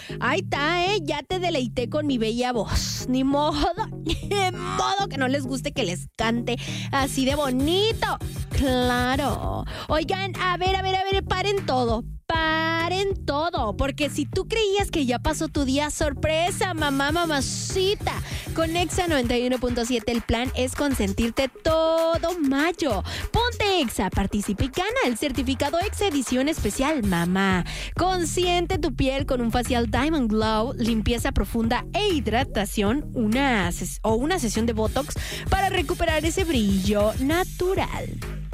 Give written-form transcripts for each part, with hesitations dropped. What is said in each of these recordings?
Ahí está, ya te deleité con mi bella voz. Ni modo que no les guste que les cante así de bonito. Claro. Oigan, a ver, paren todo, porque si tú creías que ya pasó tu día, sorpresa, mamacita. Con Exa 91.7 el plan es consentirte todo mayo. Ponte Exa, participa y gana el certificado Exa edición especial, mamá. Consiente tu piel con un facial Diamond Glow, limpieza profunda e hidratación, una sesión de Botox para recuperar ese brillo natural.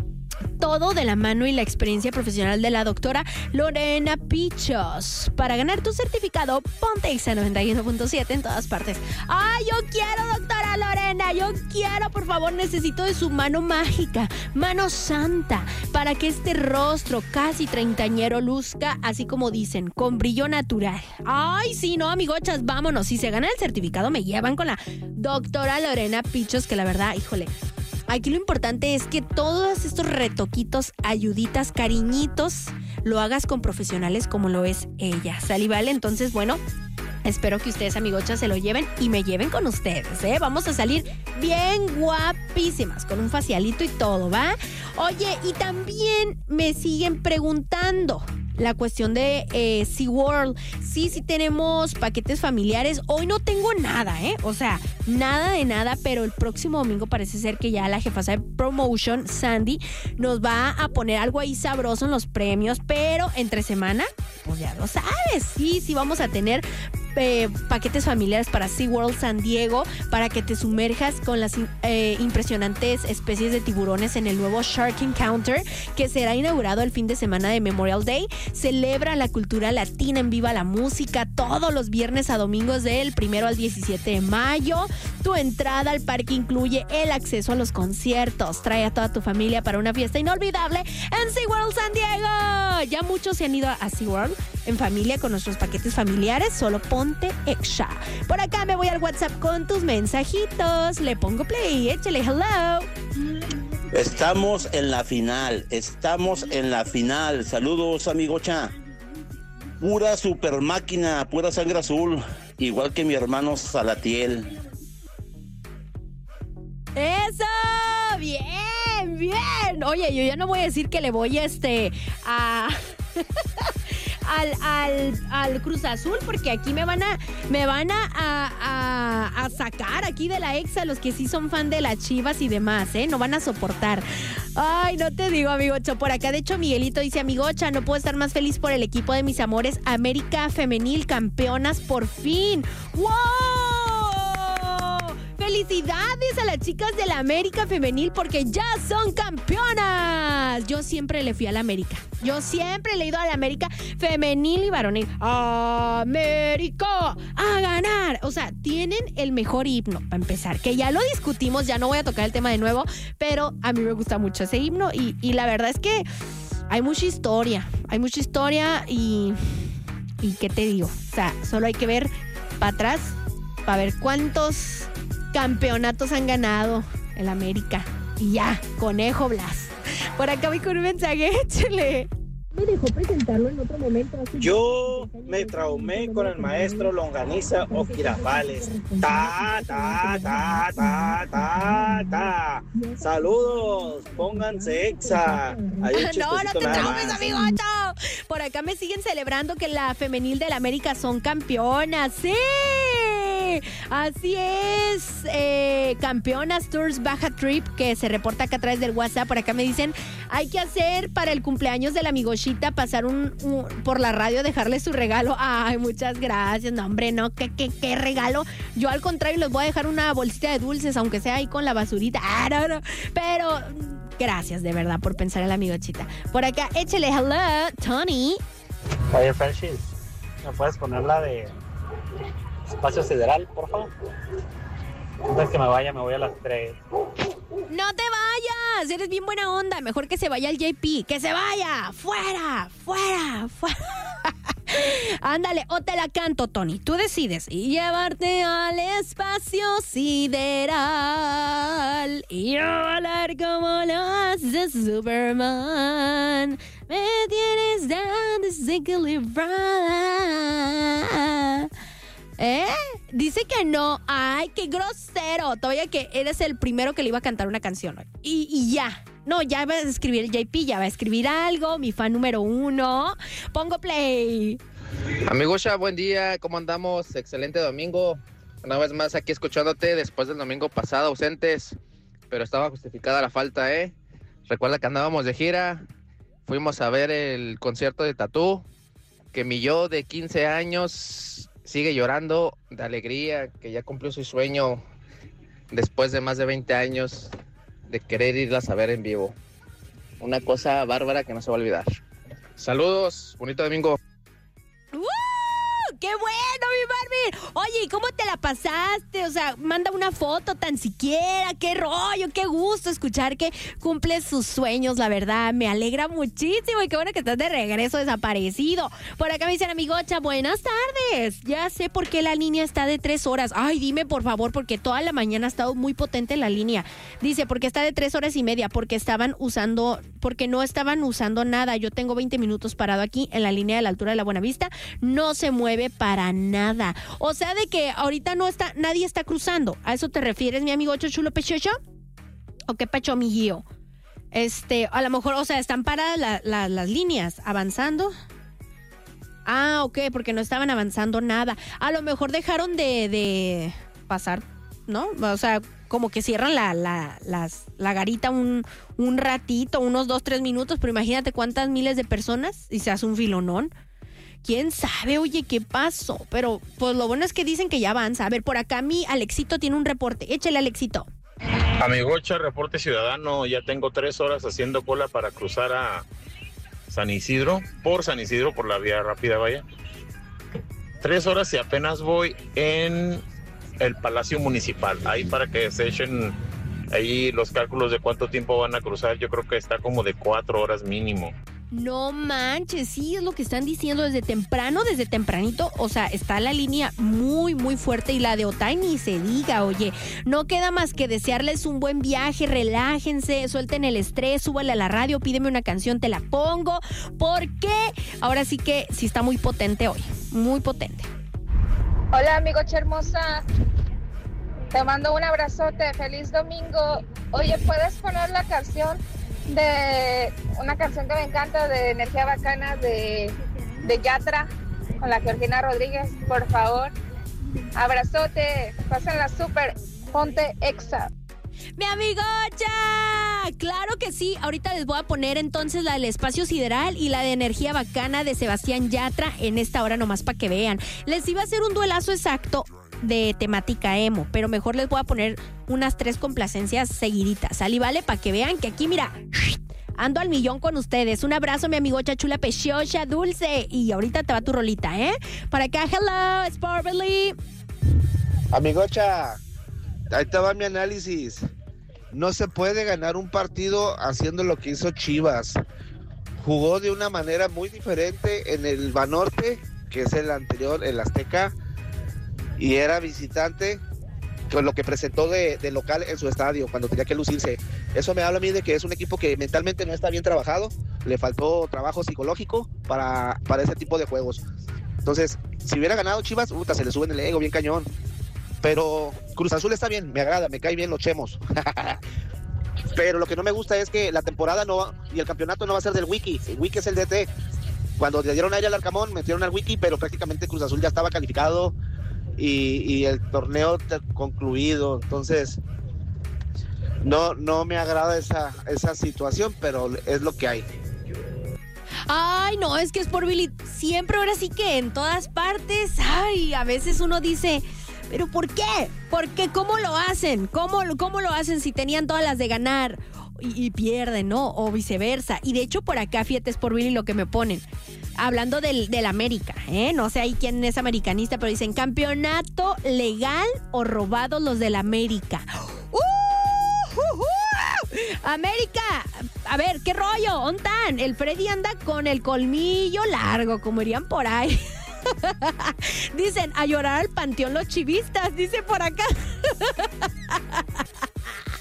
Todo de la mano y la experiencia profesional de la doctora Lorena Pichos. Para ganar tu certificado, ponte Exa 91.7 en todas partes. ¡Ay, yo quiero, doctora Lorena! Yo quiero, por favor, necesito de su mano mágica, mano santa, para que este rostro casi treintañero luzca, así como dicen, con brillo natural. ¡Ay, sí, no, amigochas, vámonos! Si se gana el certificado, me llevan con la doctora Lorena Pichos, que la verdad, híjole, aquí lo importante es que todos estos retoquitos, ayuditas, cariñitos, lo hagas con profesionales como lo es ella. ¿Sale y vale? Entonces, bueno, espero que ustedes, amigochas, se lo lleven y me lleven con ustedes, ¿eh? Vamos a salir bien guapísimas, con un facialito y todo, ¿va? Oye, y también me siguen preguntando la cuestión de SeaWorld. Sí tenemos paquetes familiares. Hoy no tengo nada, o sea, nada de nada, pero el próximo domingo parece ser que ya la jefasa de promotion, Sandy, nos va a poner algo ahí sabroso en los premios, pero entre semana, pues ya lo sabes, sí vamos a tener paquetes familiares para SeaWorld San Diego, para que te sumerjas con las impresionantes especies de tiburones en el nuevo Shark Encounter, que será inaugurado el fin de semana de Memorial Day. Celebra la cultura latina en Viva la Música todos los viernes a domingos del 1 al 17 de mayo. Tu entrada al parque incluye el acceso a los conciertos. Trae a toda tu familia para una fiesta inolvidable en SeaWorld San Diego. Ya muchos se han ido a SeaWorld en familia con nuestros paquetes familiares. Solo ponte Exa. Por acá me voy al WhatsApp con tus mensajitos. Le pongo play, échale hello. Estamos en la final. Saludos, amigocha. Pura super máquina, pura sangre azul. Igual que mi hermano Salatiel. ¡Eso! ¡Bien! Oye, yo ya no voy a decir que le voy a al Cruz Azul, porque aquí me van a sacar aquí de la Exa los que sí son fan de las Chivas y demás, no van a soportar. Ay, no te digo, amigocha. Por acá, de hecho, Miguelito dice: amigocha, no puedo estar más feliz por el equipo de mis amores. América Femenil, campeonas por fin. ¡Wow! ¡Felicidades a las chicas de la América Femenil porque ya son campeonas! Yo siempre le fui a la América. Yo siempre le he ido a la América Femenil y varonil. ¡América! ¡A ganar! O sea, tienen el mejor himno, para empezar, que ya lo discutimos, ya no voy a tocar el tema de nuevo, pero a mí me gusta mucho ese himno y la verdad es que hay mucha historia y ¿qué te digo? O sea, solo hay que ver para atrás para ver cuántos campeonatos han ganado el América. Y ya, Conejo Blas. Por acá voy con un mensaje, échale. Me dejó presentarlo en otro momento. Yo me traumé con el maestro Longaniza o Girafales. Saludos, pónganse Exa. No te traumes, amigo. Por acá me siguen celebrando que la femenil del América son campeonas. ¡Sí! Así es, campeonas Tours Baja Trip, que se reporta acá a través del WhatsApp. Por acá me dicen: hay que hacer para el cumpleaños de la amigochita, pasar por la radio, dejarle su regalo. Ay, muchas gracias. No, hombre, no, ¿qué regalo? Yo al contrario les voy a dejar una bolsita de dulces, aunque sea ahí con la basurita. No. Pero gracias de verdad por pensar en la amigochita. Por acá, échale hello, Tony. Oye, Francis, ¿me puedes poner la de Espacio Sideral, por favor? Antes que me voy a las 3. ¡No te vayas! Eres bien buena onda. Mejor que se vaya el JP. ¡Que se vaya! ¡Fuera! Ándale, o te la canto, Tony. Tú decides. Y llevarte al espacio sideral y volar como lo hace Superman. Me tienes dando equilibrada. Dice que no. Ay, qué grosero. Todavía que eres el primero que le iba a cantar una canción hoy. Y ya. No, ya va a escribir el JP, ya va a escribir algo. Mi fan número 1. Pongo play. Amigucha, buen día. ¿Cómo andamos? Excelente domingo. Una vez más aquí escuchándote después del domingo pasado ausentes. Pero estaba justificada la falta, ¿eh? Recuerda que andábamos de gira. Fuimos a ver el concierto de Tatú. Que mi yo de 15 años sigue llorando de alegría, que ya cumplió su sueño después de más de 20 años de querer irlas a ver en vivo. Una cosa bárbara que no se va a olvidar. Saludos, bonito domingo. ¡Qué bueno, mi Barbie! Oye, ¿y cómo te la pasaste? O sea, manda una foto tan siquiera. ¡Qué rollo! ¡Qué gusto escuchar que cumples sus sueños! La verdad, me alegra muchísimo. Y qué bueno que estás de regreso desaparecido. Por acá me dicen, amigocha, buenas tardes. Ya sé por qué la línea está de 3 horas. Ay, dime, por favor, porque toda la mañana ha estado muy potente la línea. Dice, porque está de 3 horas y media, porque no estaban usando nada. Yo tengo 20 minutos parado aquí en la línea de la altura de la Buenavista. No se mueve para nada. O sea, de que ahorita nadie está cruzando. ¿A eso te refieres, mi amigo Chulo Pechocho? ¿O qué pacho, amiguío? A lo mejor, o sea, están paradas las líneas avanzando. Ah, ok, porque no estaban avanzando nada. A lo mejor dejaron de pasar, ¿no? O sea, como que cierran la garita un ratito, unos 2-3 minutos, pero imagínate cuántas miles de personas y se hace un filonón. ¿Quién sabe? Oye, ¿qué pasó? Pero pues lo bueno es que dicen que ya avanza. A ver, por acá mi Alexito tiene un reporte. Échale, Alexito. Amigocha, reporte ciudadano. Ya tengo 3 horas haciendo cola para cruzar a San Isidro, por la vía rápida, vaya. 3 horas y apenas voy en el Palacio Municipal. Ahí para que se echen ahí los cálculos de cuánto tiempo van a cruzar. Yo creo que está como de 4 horas mínimo. No manches, sí, es lo que están diciendo desde tempranito, o sea, está la línea muy, muy fuerte y la de Otay ni se diga, oye, no queda más que desearles un buen viaje, relájense, suelten el estrés, súbale a la radio, pídeme una canción, te la pongo, porque ahora sí que sí está muy potente hoy, muy potente. Hola, amigocha hermosa, te mando un abrazote, feliz domingo. Oye, ¿puedes poner la canción de una canción que me encanta de Energía Bacana de Yatra con la Georgina Rodríguez, por favor? Abrazote, pásenla súper, ponte Exa. ¡Mi amigocha! ¡Claro que sí! Ahorita les voy a poner entonces la del Espacio Sideral y la de Energía Bacana de Sebastián Yatra en esta hora nomás para que vean. Les iba a hacer un duelazo exacto de temática emo, pero mejor les voy a poner unas 3 complacencias seguiditas, ¿sale? Vale, para que vean que aquí, mira, ando al millón con ustedes. Un abrazo, mi amigocha chula, preciosa, dulce. Y ahorita te va tu rolita, ¿eh? Para acá, hello, Sportly. Amigocha, ahí te va mi análisis. No se puede ganar un partido haciendo lo que hizo Chivas. Jugó de una manera muy diferente en el Banorte, que es el anterior, el Azteca, y era visitante con lo que presentó de local en su estadio cuando tenía que lucirse. Eso me habla a mí de que es un equipo que mentalmente no está bien trabajado, le faltó trabajo psicológico para ese tipo de juegos. Entonces, si hubiera ganado Chivas, se le sube en el ego bien cañón. Pero Cruz Azul está bien, me agrada, me cae bien los chemos. Pero lo que no me gusta es que la temporada y el campeonato no va a ser del Wiki. El Wiki es el DT. Cuando le dieron aire al Arcamón, metieron al Wiki, pero prácticamente Cruz Azul ya estaba calificado y el torneo concluido. Entonces, no me agrada esa situación, pero es lo que hay. Ay, no, es que es por Billy. Siempre, ahora sí que en todas partes. Ay, a veces uno dice, ¿pero por qué? ¿Por qué? ¿Cómo lo hacen? ¿Cómo lo hacen si tenían todas las de ganar y pierden, ¿no? O viceversa. Y de hecho, por acá, fíjate, es por Billy lo que me ponen. Hablando del América, ¿eh? No sé ahí quién es americanista, pero dicen, ¿campeonato legal o robados los del América? América, a ver, ¿qué rollo? ¿Ontan? El Freddy anda con el colmillo largo, como irían por ahí. Dicen, a llorar al panteón los chivistas, dice por acá.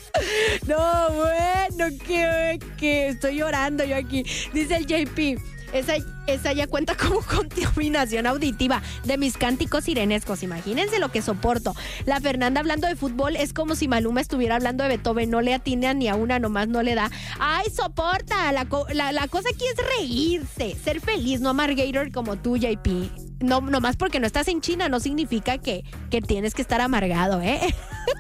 No, bueno, que estoy llorando yo aquí. Dice el JP, Esa ya cuenta como contaminación auditiva de mis cánticos sirenescos. Imagínense lo que soporto. La Fernanda hablando de fútbol es como si Maluma estuviera hablando de Beethoven. No le atina ni a una, nomás no le da. ¡Ay, soporta! La cosa aquí es reírse, ser feliz, no amargator como tú, JP. No, nomás porque no estás en China no significa que tienes que estar amargado, ¿eh?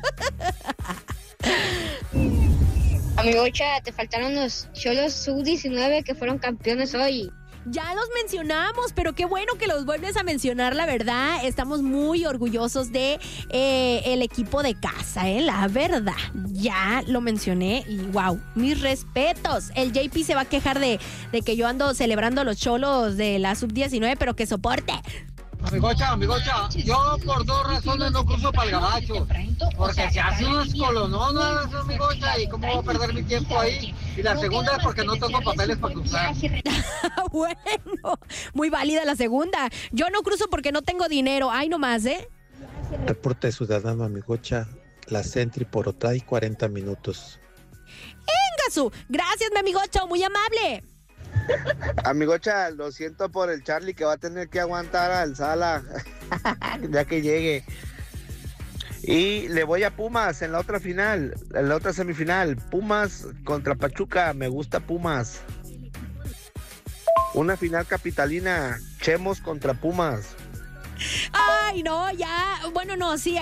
Amigo Ocha, te faltaron los Xolos Sub-19 que fueron campeones hoy. Ya los mencionamos, pero qué bueno que los vuelves a mencionar, la verdad. Estamos muy orgullosos de el equipo de casa, la verdad. Ya lo mencioné y wow, mis respetos. El JP se va a quejar de que yo ando celebrando a los Xolos de la Sub-19, pero que soporte. Amigocha, yo por 2 razones no cruzo para el Gabacho, porque se hace unas colononas, amigocha, y cómo voy a perder mi tiempo ahí. Y la segunda es porque no tengo papeles para cruzar. Bueno, muy válida la segunda. Yo no cruzo porque no tengo dinero. Ay, nomás, Reporte ciudadano, amigocha, la Sentry por Otay, 40 minutos. ¡Engasu! Gracias, mi amigocha, muy amable. Amigocha, lo siento por el Charlie que va a tener que aguantar al Sala ya que llegue. Y le voy a Pumas en la otra final, en la otra semifinal. Pumas contra Pachuca, me gusta Pumas. Una final capitalina, Chemos contra Pumas. Ay, no, ya, bueno, no, sí.